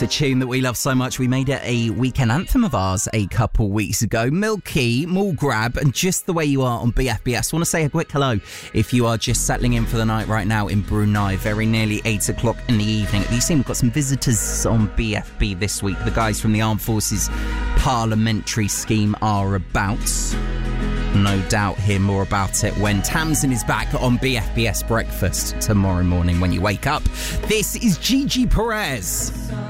It's a tune that we love so much. We made it a weekend anthem of ours a couple weeks ago. Milky, Mall Grab, and Just the Way You Are on BFBS. I want to say a quick hello if you are just settling in for the night right now in Brunei. Very nearly 8 o'clock in the evening. You see, we've got some visitors on BFB this week. The guys from the Armed Forces Parliamentary Scheme are about. No doubt hear more about it when Tamsin is back on BFBS Breakfast tomorrow morning when you wake up. This is Gigi Perez.